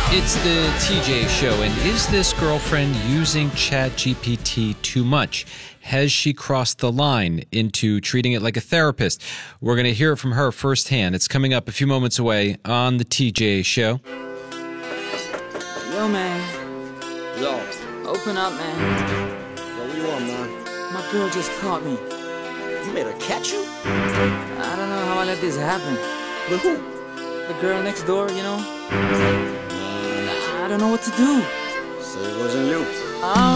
It's the TJ Show, and is this girlfriend using ChatGPT too much? Has she crossed the line into treating it like a therapist? We're going to hear it from her firsthand. It's coming up a few moments away on the TJ Show. Yo, man. Yo. Open up, man. Yo, what you want, man? My girl just caught me. You made her catch you? I don't know how I let this happen. With who? The girl next door, you know? I don't know what to do. Say it wasn't you.